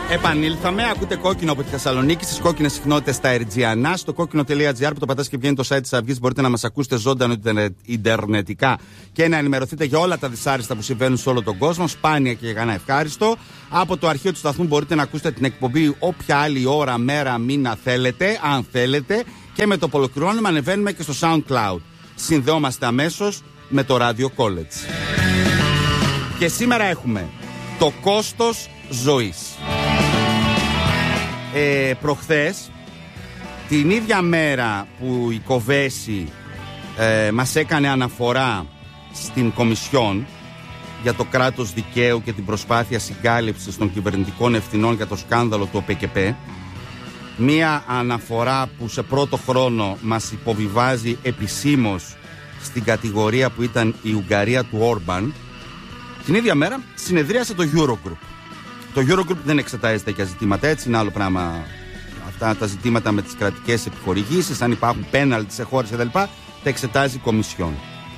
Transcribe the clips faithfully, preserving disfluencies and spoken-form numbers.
Επανήλθαμε, ακούτε Κόκκινο από τη Θεσσαλονίκη, στις κόκκινες συχνότητες στα Ερτζιανά, στο κόκκινο τελεία τζι άρ που το πατάς και βγαίνει το site της Αυγής. Μπορείτε να μας ακούσετε ζωντανό ιντερνετικά και να ενημερωθείτε για όλα τα δυσάρεστα που συμβαίνουν σε όλο τον κόσμο, σπάνια και για να ευχάριστο. Από το αρχείο του σταθμού μπορείτε να ακούσετε την εκπομπή όποια άλλη ώρα, μέρα, μήνα θέλετε, αν θέλετε. Και με το που ολοκληρώνουμε ανεβαίνουμε και στο SoundCloud. Συνδεόμαστε αμέσως με το Radio College. Και σήμερα έχουμε το κόστος ζωής. Ε, προχθές, την ίδια μέρα που η Κοβέση ε, μας έκανε αναφορά στην Κομισιόν για το κράτος δικαίου και την προσπάθεια συγκάλυψης των κυβερνητικών ευθυνών για το σκάνδαλο του ΟΠΕΚΕΠΕ, μία αναφορά που σε πρώτο χρόνο μας υποβιβάζει επισήμως στην κατηγορία που ήταν η Ουγγαρία του Όρμπαν, την ίδια μέρα συνεδρίασε το Eurogroup. Το Eurogroup δεν εξετάζει τέτοια ζητήματα, έτσι είναι άλλο πράγμα. Αυτά τα ζητήματα με τις κρατικές επιχορηγήσεις, αν υπάρχουν πέναλτι σε χώρες κτλ., τα εξετάζει η Κομισιόν.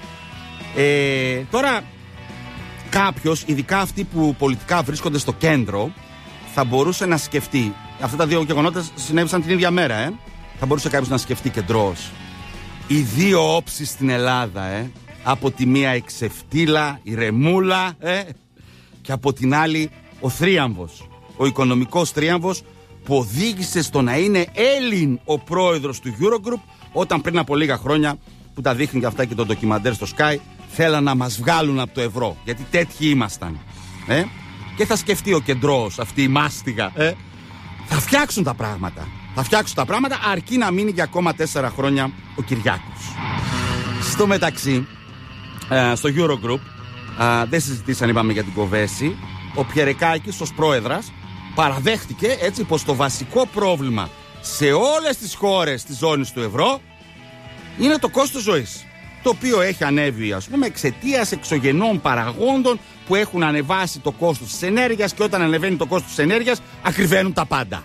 Ε, τώρα, κάποιος, ειδικά αυτοί που πολιτικά βρίσκονται στο κέντρο, θα μπορούσε να σκεφτεί. Αυτά τα δύο γεγονότα συνέβησαν την ίδια μέρα, ε. Θα μπορούσε κάποιος να σκεφτεί κεντρός. Οι δύο όψεις στην Ελλάδα, ε. Από τη μία η ξεφτύλα, η ρεμούλα, ε. Και από την άλλη ο θρίαμβος, ο οικονομικός θρίαμβος που οδήγησε στο να είναι Έλλην ο πρόεδρος του Eurogroup, όταν πριν από λίγα χρόνια, που τα δείχνει και αυτά και το ντοκιμαντέρ στο Sky, θέλαν να μας βγάλουν από το ευρώ, γιατί τέτοιοι ήμασταν, ε? Και θα σκεφτεί ο κεντρός, αυτή η μάστιγα, ε? Θα φτιάξουν τα πράγματα, θα φτιάξουν τα πράγματα, αρκεί να μείνει για ακόμα τέσσερα χρόνια ο Κυριάκος. Στο μεταξύ, ε, στο Eurogroup, ε, δεν συζητήσαν, είπαμε, για την Κοβέση. Ο Πιερεκάκης ως πρόεδρας παραδέχτηκε έτσι πως το βασικό πρόβλημα σε όλες τις χώρες της ζώνης του ευρώ είναι το κόστος ζωής, το οποίο έχει ανέβει, ας πούμε, εξαιτίας εξωγενών παραγόντων που έχουν ανεβάσει το κόστος της ενέργειας, και όταν ανεβαίνει το κόστος της ενέργειας ακριβένουν τα πάντα.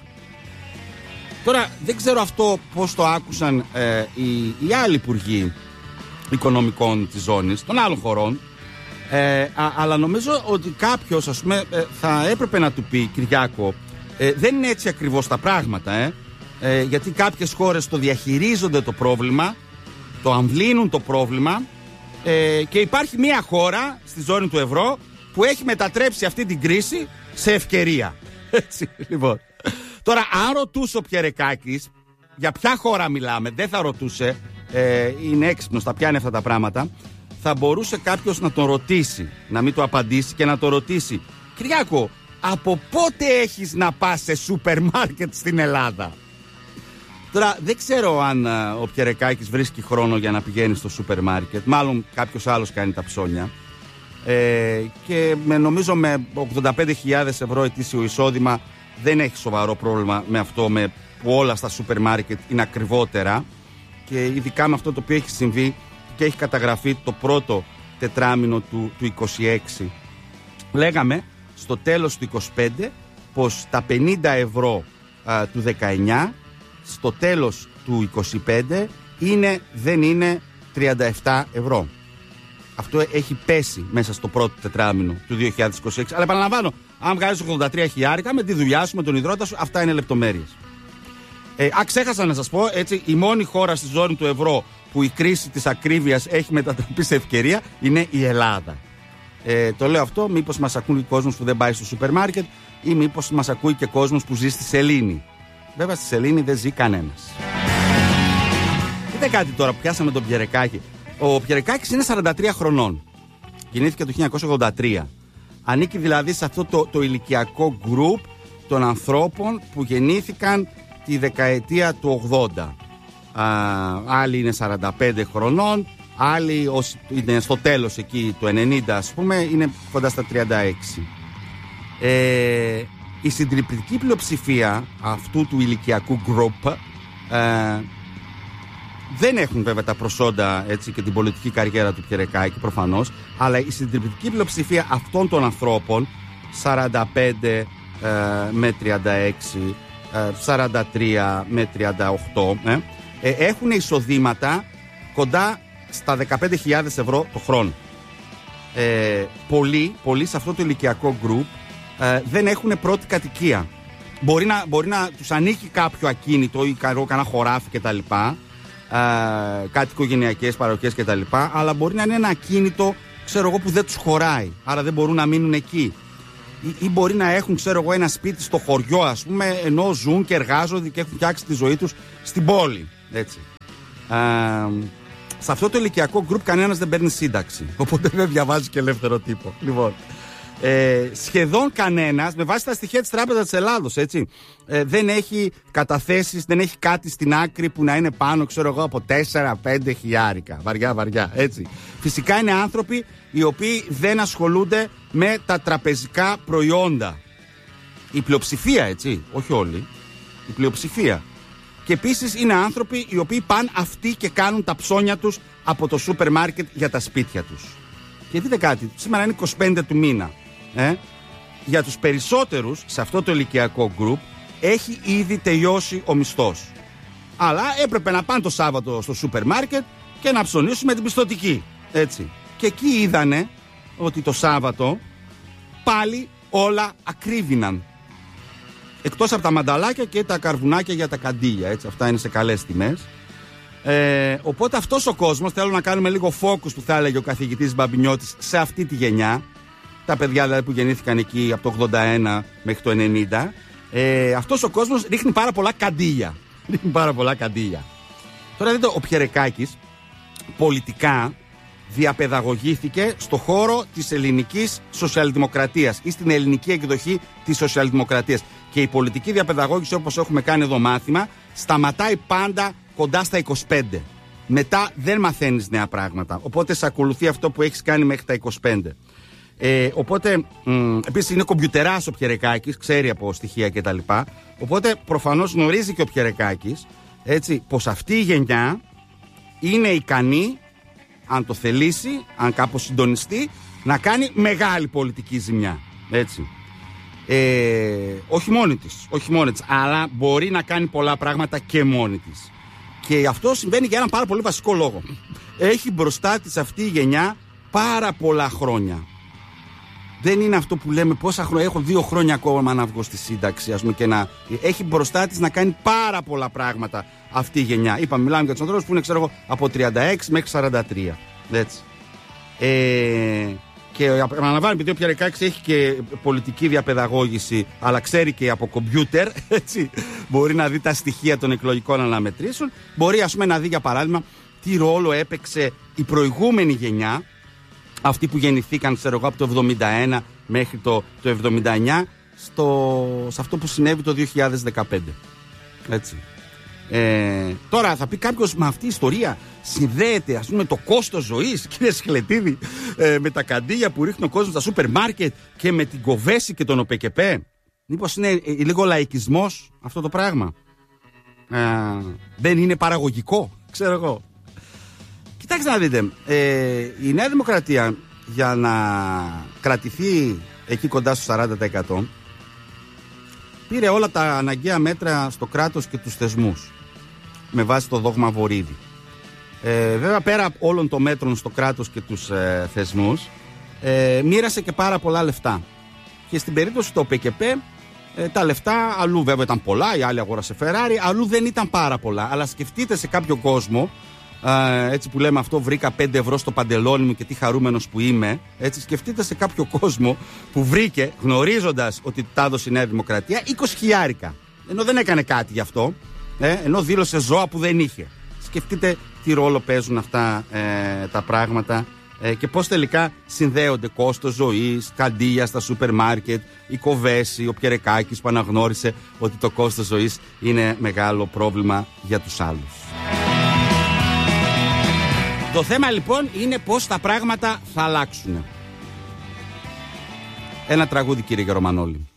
Τώρα δεν ξέρω αυτό πώς το άκουσαν ε, οι, οι άλλοι υπουργοί οικονομικών της ζώνης των άλλων χωρών. Ε, α, αλλά νομίζω ότι κάποιος, ας πούμε, ε, θα έπρεπε να του πει, Κυριάκο, ε, δεν είναι έτσι ακριβώς τα πράγματα, ε, ε, γιατί κάποιες χώρες το διαχειρίζονται το πρόβλημα, το αμβλύνουν το πρόβλημα, ε, και υπάρχει μια χώρα στη ζώνη του ευρώ που έχει μετατρέψει αυτή την κρίση σε ευκαιρία. Έτσι, λοιπόν. Τώρα, αν ρωτούσε ο Πιερεκάκης για ποια χώρα μιλάμε, δεν θα ρωτούσε, ε, είναι έξυπνος, θα πιάνει αυτά τα πράγματα. Θα μπορούσε κάποιος να τον ρωτήσει, να μην το απαντήσει και να το ρωτήσει, Κυριάκο, από πότε έχεις να πας σε σούπερ μάρκετ στην Ελλάδα? Τώρα δεν ξέρω αν α, ο Πιερεκάκης βρίσκει χρόνο για να πηγαίνει στο σούπερ μάρκετ. Μάλλον κάποιος άλλος κάνει τα ψώνια, ε, και με, νομίζω με ογδόντα πέντε χιλιάδες ευρώ ετήσιο εισόδημα δεν έχει σοβαρό πρόβλημα με αυτό, με που όλα στα σούπερ μάρκετ είναι ακριβότερα, και ειδικά με αυτό το οποίο έχει συμβεί και έχει καταγραφεί το πρώτο τετράμινο του, του είκοσι έξι. Λέγαμε στο τέλος του είκοσι πέντε πως τα πενήντα ευρώ α, του δεκαεννιά στο τέλος του είκοσι πέντε είναι, δεν είναι τριάντα επτά ευρώ. Αυτό έχει πέσει μέσα στο πρώτο τετράμινο του δύο χιλιάδες είκοσι έξι. Αλλά επαναλαμβάνω, αν βγάζεις ογδόντα τρία χιλιάρικα με τη δουλειά σου, με τον υδρότα σου, αυτά είναι λεπτομέρειες. Ε, α, ξέχασα να σας πω, έτσι, η μόνη χώρα στη ζώνη του ευρώ που η κρίση της ακρίβειας έχει μετατραπεί σε ευκαιρία είναι η Ελλάδα. Ε, το λέω αυτό, μήπως μας ακούει κόσμος που δεν πάει στο σούπερ μάρκετ, ή μήπως μας ακούει και κόσμος που ζει στη Σελήνη. Βέβαια στη Σελήνη δεν ζει κανένας. Κοίτα κάτι τώρα που πιάσαμε τον Πιερεκάκη. Ο Πιερεκάκης είναι σαράντα τρία χρονών. Γεννήθηκε το χίλια εννιακόσια ογδόντα τρία. Ανήκει δηλαδή σε αυτό το, το ηλικιακό γκρουπ των ανθρώπων που γεννήθηκαν τη δεκαετία του ογδόντα. Α, άλλοι είναι σαράντα πέντε χρονών, άλλοι ως, είναι στο τέλος εκεί του ενενήντα, ας πούμε, είναι κοντά στα τριάντα έξι. Ε, η συντριπτική πλειοψηφία αυτού του ηλικιακού γκρουπ ε, δεν έχουν βέβαια τα προσόντα, έτσι, και την πολιτική καριέρα του Πιερεκάκη προφανώς, αλλά η συντριπτική πλειοψηφία αυτών των ανθρώπων, σαράντα πέντε ε, με τριάντα έξι, ε, σαράντα τρία με τριάντα οκτώ, ε, ε, έχουν εισοδήματα κοντά στα δεκαπέντε χιλιάδες ευρώ το χρόνο. Ε, πολλοί, πολλοί σε αυτό το ηλικιακό γκρουπ ε, δεν έχουν πρώτη κατοικία. μπορεί να, μπορεί να τους ανήκει κάποιο ακίνητο ή κανένα χωράφι κτλ. Ε, κάτι οικογενειακές παροχές κτλ. Αλλά μπορεί να είναι ένα ακίνητο, ξέρω εγώ, που δεν τους χωράει. Άρα δεν μπορούν να μείνουν εκεί. Ή, ή μπορεί να έχουν, ξέρω εγώ, ένα σπίτι στο χωριό, ας πούμε, ενώ ζουν και εργάζονται και έχουν φτιάξει τη ζωή τους στην πόλη. Έτσι. Ε, σε αυτό το ηλικιακό γκρουπ κανένας δεν παίρνει σύνταξη. Οπότε δεν διαβάζει και ελεύθερο τύπο. Λοιπόν. Ε, σχεδόν κανένας, με βάση τα στοιχεία της Τράπεζας της Ελλάδος, έτσι, ε, δεν έχει καταθέσεις, δεν έχει κάτι στην άκρη που να είναι πάνω, ξέρω εγώ, από τέσσερα πέντε χιλιάρικα. Βαριά, βαριά, έτσι. Φυσικά είναι άνθρωποι οι οποίοι δεν ασχολούνται με τα τραπεζικά προϊόντα. Η πλειοψηφία, έτσι, όχι όλοι. Η πλειοψηφία. Και επίσης είναι άνθρωποι οι οποίοι πάνε αυτοί και κάνουν τα ψώνια τους από το σούπερ μάρκετ για τα σπίτια τους. Και δείτε κάτι, σήμερα είναι είκοσι πέντε του μήνα. Ε? Για τους περισσότερους σε αυτό το ηλικιακό γκρουπ έχει ήδη τελειώσει ο μισθός. Αλλά έπρεπε να πάνε το Σάββατο στο σούπερ μάρκετ και να ψωνίσουν με την πιστωτική. Έτσι. Και εκεί είδανε ότι το Σάββατο πάλι όλα ακρίβηναν. Εκτός από τα μανταλάκια και τα καρβουνάκια για τα καντήλια. Έτσι. Αυτά είναι σε καλές τιμές. Ε, οπότε αυτός ο κόσμος, θέλω να κάνουμε λίγο focus που θα έλεγε ο καθηγητής Μπαμπινιώτης σε αυτή τη γενιά, τα παιδιά δηλαδή που γεννήθηκαν εκεί από το ογδόντα ένα μέχρι το ενενήντα, ε, αυτός ο κόσμος ρίχνει πάρα πολλά καντήλια. Ρίχνει πάρα πολλά καντήλια. Τώρα δείτε, ο Πιερεκάκης πολιτικά διαπαιδαγωγήθηκε στο χώρο της ελληνικής σοσιαλδημοκρατίας ή στην ελληνική εκδοχή της σοσιαλδημοκρατίας. Και η πολιτική διαπαιδαγώγηση, όπως έχουμε κάνει εδώ μάθημα, σταματάει πάντα κοντά στα είκοσι πέντε. Μετά δεν μαθαίνεις νέα πράγματα. Οπότε σε ακολουθεί αυτό που έχεις κάνει μέχρι τα είκοσι πέντε. Ε, οπότε, μ, επίσης είναι κομπιουτεράς ο Πιερεκάκης, ξέρει από στοιχεία κτλ. Οπότε προφανώς γνωρίζει και ο Πιερεκάκης, έτσι, πως αυτή η γενιά είναι ικανή, αν το θελήσει, αν κάπως συντονιστεί, να κάνει μεγάλη πολιτική ζημιά. Έτσι. Ε, όχι μόνη της, όχι μόνη της, αλλά μπορεί να κάνει πολλά πράγματα και μόνη της. Και αυτό συμβαίνει για έναν πάρα πολύ βασικό λόγο. Έχει μπροστά της αυτή η γενιά πάρα πολλά χρόνια. Δεν είναι αυτό που λέμε πόσα χρόνια, έχω δύο χρόνια ακόμα να βγω στη σύνταξη, ας πούμε, και να... Έχει μπροστά της να κάνει πάρα πολλά πράγματα αυτή η γενιά. Είπαμε, μιλάμε για τους ανθρώπους που είναι, ξέρω εγώ, από τριάντα έξι μέχρι σαράντα τρία. Έτσι. Ε, και επαναλαμβάνω, επειδή ο Πιερεκάκης έχει και πολιτική διαπαιδαγώγηση, αλλά ξέρει και από κομπιούτερ, έτσι, μπορεί να δει τα στοιχεία των εκλογικών αναμετρήσεων, μπορεί, ας πούμε, να δει για παράδειγμα τι ρόλο έπαιξε η προηγούμενη γενιά, αυτοί που γεννηθήκαν, ξέρω εγώ, από το εβδομήντα ένα μέχρι το, το εβδομήντα εννιά, στο, σε αυτό που συνέβη το δύο χιλιάδες δεκαπέντε. Έτσι. Ε, τώρα θα πει κάποιος, με αυτή η ιστορία συνδέεται, ας πούμε, το κόστος ζωής, κύριε Σχελετίδη, ε, με τα καντήλια που ρίχνει ο κόσμος στα σούπερ μάρκετ και με την Κοβέση και τον ΟΠΕΚΕΠΕ. Μήπως είναι ε, λίγο λαϊκισμός αυτό το πράγμα? Ε, δεν είναι παραγωγικό, ξέρω εγώ. Κοιτάξτε να δείτε, ε, η Νέα Δημοκρατία για να κρατηθεί εκεί κοντά στο σαράντα τοις εκατό πήρε όλα τα αναγκαία μέτρα στο κράτος και τους θεσμούς με βάση το δόγμα Βορίδη. Ε, βέβαια, πέρα όλων των μέτρων στο κράτος και τους ε, θεσμούς, ε, μοίρασε και πάρα πολλά λεφτά. Και στην περίπτωση του ΟΠΕΚΕΠΕ, ε, τα λεφτά αλλού βέβαια ήταν πολλά, η άλλη αγόρασε Ferrari, αλλού δεν ήταν πάρα πολλά. Αλλά σκεφτείτε σε κάποιο κόσμο, ε, έτσι που λέμε αυτό, βρήκα πέντε ευρώ στο παντελόνι μου και τι χαρούμενος που είμαι. Έτσι, σκεφτείτε σε κάποιο κόσμο που βρήκε, γνωρίζοντας ότι τα έδωσε η Νέα Δημοκρατία, είκοσι χιλιάρικα. Ενώ δεν έκανε κάτι γι' αυτό, ε, ενώ δήλωσε ζώα που δεν είχε. Σκεφτείτε τι ρόλο παίζουν αυτά ε, τα πράγματα ε, και πώς τελικά συνδέονται κόστος ζωής, καντήλια στα σούπερ μάρκετ, η Κοβέση, ο Πιερεκάκης που αναγνώρισε ότι το κόστος ζωής είναι μεγάλο πρόβλημα για τους άλλους. Το θέμα λοιπόν είναι πώς τα πράγματα θα αλλάξουν. Ένα τραγούδι, κύριε Γερομανόλη.